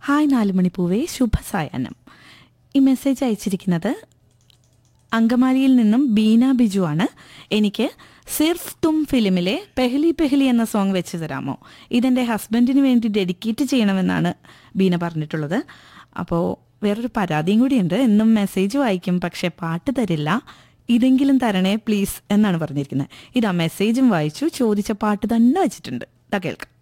Hi 4 മണിപ്പൂവേ, ശുഭസായാഹ്നം. ഈ message അയച്ചിരിക്കുന്നത് അങ്കമാലിയിൽ നിന്നും ബീന ബിജു ആണ്. എനിക്ക് സിർഫ് തും ഫിലിമിലെ പെഹ്ലി പെഹ്ലി എന്ന സോങ് വെച്ച് തരാമോ? ഇതെൻ്റെ ഹസ്ബൻഡിന് വേണ്ടി ഡെഡിക്കേറ്റ് ചെയ്യണമെന്നാണ് ബീന പറഞ്ഞിട്ടുള്ളത്. അപ്പോൾ വേറൊരു പരാതിയും കൂടിയുണ്ട്. എന്നും മെസ്സേജ് വായിക്കും, പക്ഷേ പാട്ട് തരില്ല. ഇതെങ്കിലും തരണേ പ്ലീസ് എന്നാണ് പറഞ്ഞിരിക്കുന്നത്. ഇതാ മെസ്സേജും വായിച്ചു, ചോദിച്ച പാട്ട് തന്നെ വെച്ചിട്ടുണ്ട്. കേൾക്കാം.